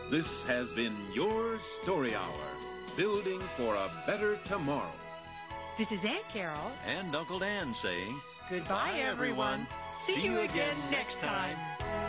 This has been your Story Hour, building for a better tomorrow. This is Aunt Carol. And Uncle Dan saying, Goodbye, everyone. See you again next time.